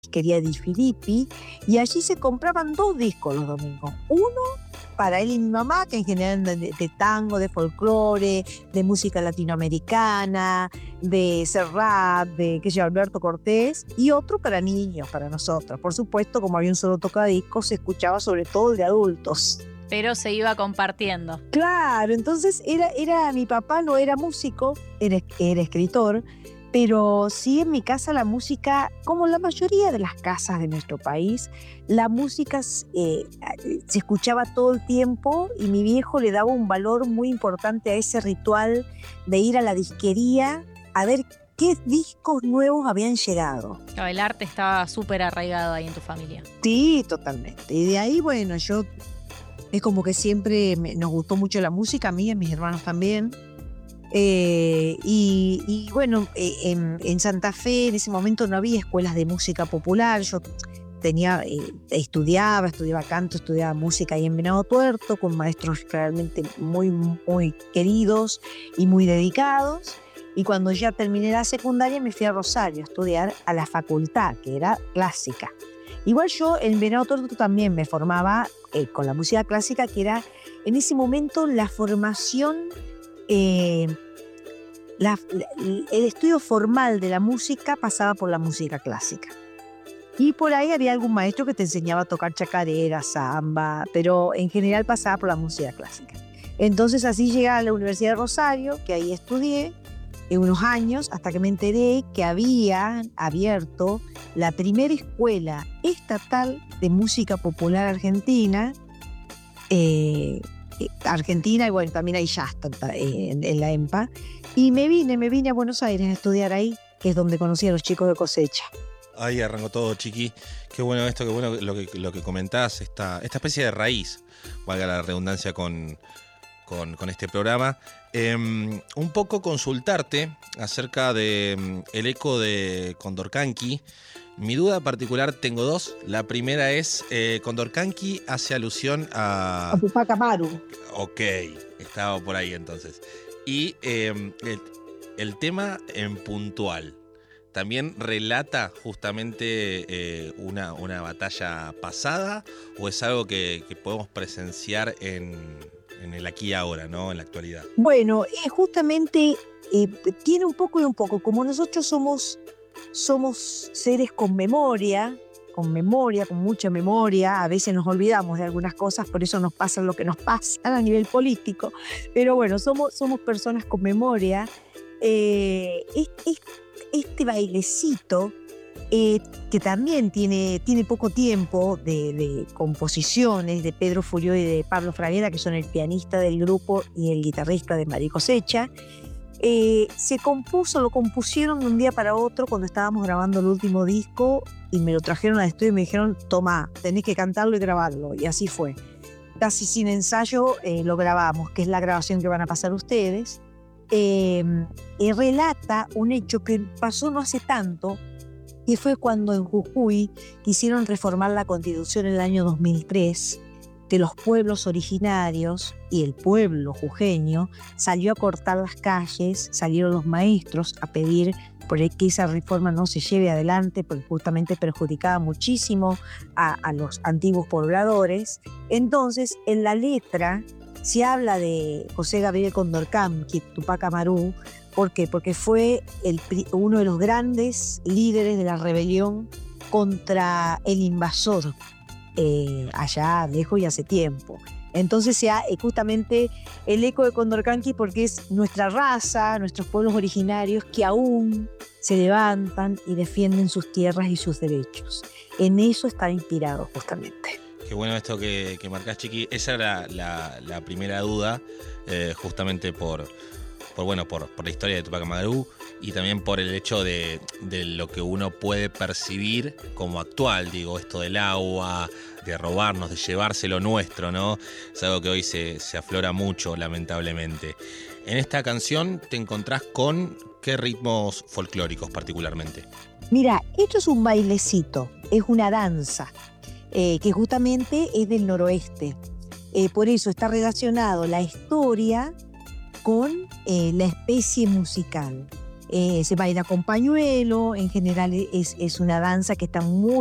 disquería Di Filippi, y allí se compraban 2 discos los domingos. Uno para él y mi mamá, que en general de tango, de folclore, de música latinoamericana, de Serrat, de qué sé yo, Alberto Cortés, y otro para niños, para nosotros. Por supuesto, como había un solo tocadiscos, se escuchaba sobre todo el de adultos. Pero se iba compartiendo. Claro, entonces mi papá no era músico, era escritor, pero sí en mi casa la música, como la mayoría de las casas de nuestro país, la música se escuchaba todo el tiempo, y mi viejo le daba un valor muy importante a ese ritual de ir a la disquería a ver qué discos nuevos habían llegado. El arte estaba súper arraigado ahí en tu familia. Sí, totalmente. Y de ahí, bueno, es como que siempre nos gustó mucho la música, a mí y a mis hermanos también. Y bueno, en Santa Fe en ese momento no había escuelas de música popular. Yo estudiaba canto, estudiaba música ahí en Venado Tuerto con maestros realmente muy, muy queridos y muy dedicados. Y cuando ya terminé la secundaria me fui a Rosario a estudiar a la facultad, que era clásica. Igual yo en Venado Tuerto también me formaba con la música clásica, que era en ese momento la formación, el estudio formal de la música pasaba por la música clásica. Y por ahí había algún maestro que te enseñaba a tocar chacarera, samba, pero en general pasaba por la música clásica. Entonces así llegué a la Universidad de Rosario, que ahí estudié unos años, hasta que me enteré que habían abierto la primera escuela estatal de música popular argentina, y bueno, también hay jazz en la EMPA, y me vine a Buenos Aires a estudiar ahí, que es donde conocí a los chicos de Cosecha. Ahí arrancó todo, Chiqui. Qué bueno esto, qué bueno lo que comentás, esta especie de raíz, valga la redundancia con este programa. Un poco consultarte acerca de el eco de Condorcanqui. Mi duda particular, tengo 2. La primera es, Condorcanqui hace alusión a Tupac Amaru. Ok, estaba por ahí entonces. Y el tema en puntual, ¿también relata justamente una batalla pasada, o es algo que podemos presenciar en el aquí y ahora, ¿no? En la actualidad? Bueno, justamente tiene un poco y un poco. Como nosotros somos seres con memoria, con mucha memoria, a veces nos olvidamos de algunas cosas, por eso nos pasa lo que nos pasa a nivel político, pero bueno, somos personas con memoria. Este bailecito, que también tiene poco tiempo de composiciones de Pedro Furió y de Pablo Fragueda, que son el pianista del grupo y el guitarrista de Mari Cosecha. Lo compusieron de un día para otro cuando estábamos grabando el último disco, y me lo trajeron al estudio y me dijeron: toma, tenés que cantarlo y grabarlo, y así fue. Casi sin ensayo lo grabamos, que es la grabación que van a pasar ustedes. Relata un hecho que pasó no hace tanto, que fue cuando en Jujuy quisieron reformar la Constitución en el año 2003, que los pueblos originarios y el pueblo jujeño salió a cortar las calles, salieron los maestros a pedir por que esa reforma no se lleve adelante, porque justamente perjudicaba muchísimo a los antiguos pobladores. Entonces, en la letra se habla de José Gabriel Condorcanqui, Tupac Amaru. ¿Por qué? Porque fue uno de los grandes líderes de la rebelión contra el invasor, allá lejos y hace tiempo. Entonces justamente el eco de Condorcanqui, porque es nuestra raza, nuestros pueblos originarios que aún se levantan y defienden sus tierras y sus derechos. En eso está inspirado justamente. Qué bueno esto que marcás, Chiqui. Esa era la primera duda, justamente por la historia de Tupac Amaru, y también por el hecho de lo que uno puede percibir como actual, digo, esto del agua, de robarnos, de llevarse lo nuestro, ¿no? Es algo que hoy se aflora mucho, lamentablemente. En esta canción te encontrás con ¿qué ritmos folclóricos particularmente? Mira, esto es un bailecito, es una danza, que justamente es del noroeste. Por eso está relacionado la historia con la especie musical. se baila con pañuelo, en general es una danza que está muy